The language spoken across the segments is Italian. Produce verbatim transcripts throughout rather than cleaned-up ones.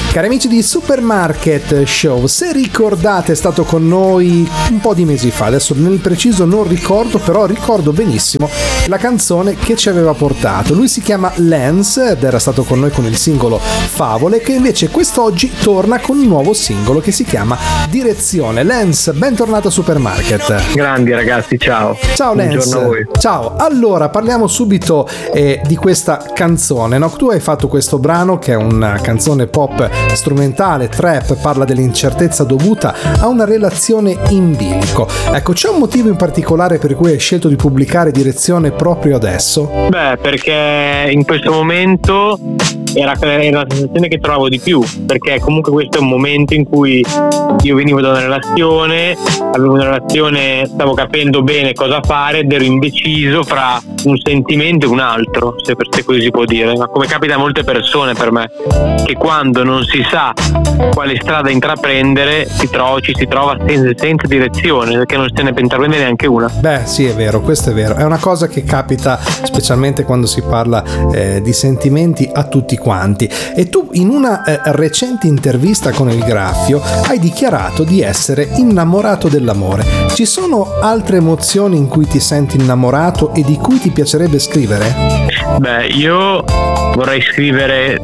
Cari amici di Supermarket Show, se ricordate è stato con noi un po' di mesi fa, adesso nel preciso non ricordo, però ricordo benissimo la canzone che ci aveva portato. Lui si chiama Lance ed era stato con noi con il singolo Favole, che invece quest'oggi torna con un nuovo singolo che si chiama Direzione. Lance, bentornato a Supermarket. Grandi ragazzi, ciao. Ciao Lance. Buongiorno a voi. Ciao, allora parliamo subito eh, di questa canzone, no? Tu hai fatto questo brano che è una canzone pop strumentale, trap, parla dell'incertezza dovuta a una relazione in bilico. Ecco, c'è un motivo in particolare per cui hai scelto di pubblicare Direzione proprio adesso? Beh, perché in questo momento era, era la sensazione che trovavo di più, perché comunque questo è un momento in cui io venivo da una relazione, avevo una relazione, stavo capendo bene cosa fare ed ero indeciso fra un sentimento e un altro, se per te così si può dire, ma come capita a molte persone per me, che quando non si sa quale strada intraprendere si trova, ci si trova senza, senza direzione, perché non se ne può intraprendere neanche una. Beh sì, è vero, questo è vero, è una cosa che capita specialmente quando si parla eh, di sentimenti a tutti quanti. E tu in una eh, recente intervista con il Graffio hai dichiarato di essere innamorato dell'amore. Ci sono altre emozioni in cui ti senti innamorato e di cui ti piacerebbe scrivere? Beh, io vorrei scrivere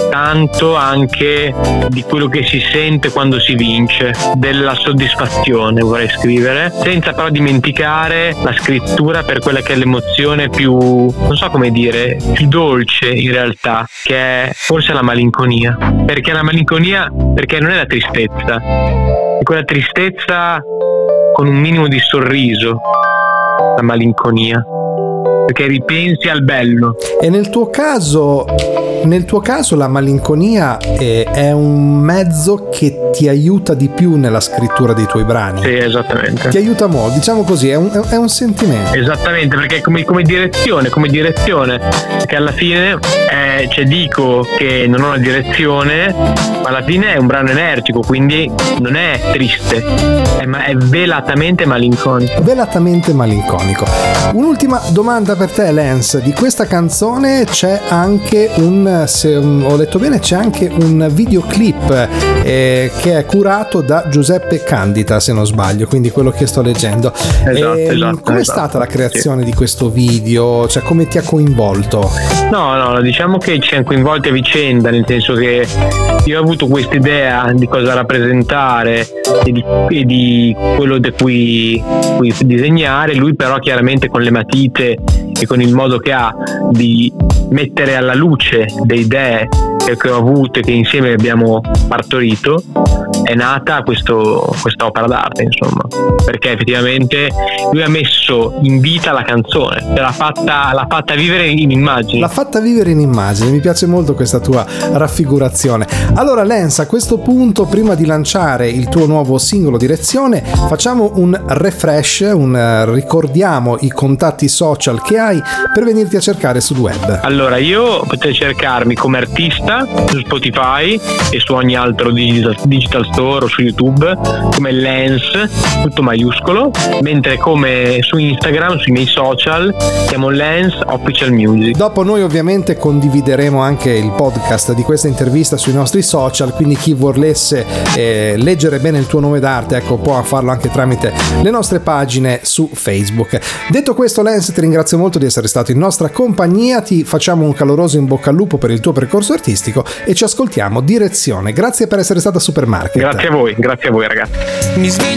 tanto anche di quello che si sente quando si vince, della soddisfazione vorrei scrivere, senza però dimenticare la scrittura per quella che è l'emozione più, non so come dire, più dolce in realtà, che è forse la malinconia. Perché la malinconia, perché non è la tristezza, è quella tristezza con un minimo di sorriso, la malinconia, perché ripensi al bello. E nel tuo caso, nel tuo caso la malinconia è, è un mezzo che ti aiuta di più nella scrittura dei tuoi brani. Sì, esattamente. Ti aiuta molto, diciamo così, è un, è un sentimento. Esattamente, perché come, come direzione, come direzione, che alla fine eh, cioè dico che non ho una direzione, ma alla fine è un brano energico, quindi non è triste, è, ma è velatamente malinconico. Velatamente malinconico. Un'ultima domanda per te, Lance. Di questa canzone c'è anche un, se ho letto bene, c'è anche un videoclip eh, che è curato da Giuseppe Candita, se non sbaglio, quindi quello che sto leggendo. Esatto, e, esatto. Com'è esatto, stata la creazione sì. di questo video? Cioè, come ti ha coinvolto? No, no, diciamo che ci siamo coinvolti a vicenda, nel senso che io ho avuto questa idea di cosa rappresentare e di, e di quello di cui, cui disegnare, lui però chiaramente con le matite e con il modo che ha di mettere alla luce le idee che ho avuto e che insieme abbiamo partorito, è nata questo, questa opera d'arte, insomma, perché effettivamente lui ha messo in vita la canzone, l'ha fatta, l'ha fatta vivere in immagini. L'ha fatta vivere in immagini, mi piace molto questa tua raffigurazione. Allora Lance, a questo punto, prima di lanciare il tuo nuovo singolo Direzione, facciamo un refresh, un, ricordiamo i contatti social che hai per venirti a cercare sul web. Allora, io potete cercarmi come artista su Spotify e su ogni altro digital, digital store o su YouTube come Lance, tutto maiuscolo, mentre come su Instagram, sui miei social, siamo Lance Official Music. Dopo noi ovviamente condivideremo anche il podcast di questa intervista sui nostri social, quindi chi volesse eh, leggere bene il tuo nome d'arte, ecco, può farlo anche tramite le nostre pagine su Facebook. Detto questo, Lance, ti ringrazio molto di essere stato in nostra compagnia, ti facciamo un caloroso in bocca al lupo per il tuo percorso artistico e ci ascoltiamo Direzione. Grazie per essere stata a Supermarket. Grazie a voi, grazie a voi ragazzi.